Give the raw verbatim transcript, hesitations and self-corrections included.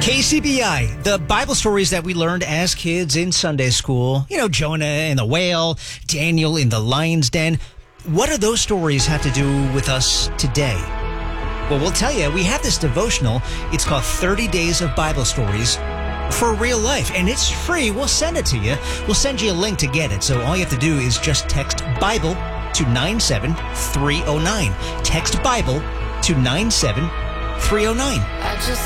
K C B I, the Bible stories that we learned as kids in Sunday school. You know, Jonah and the whale, Daniel in the lion's den. What do those stories have to do with us today? Well, we'll tell you. We have this devotional. It's called thirty days of Bible Stories for Real Life, and it's free. We'll send it to you. We'll send you a link to get it. So all you have to do is just text Bible to nine seven three oh nine. Text Bible to nine seven three oh nine. I just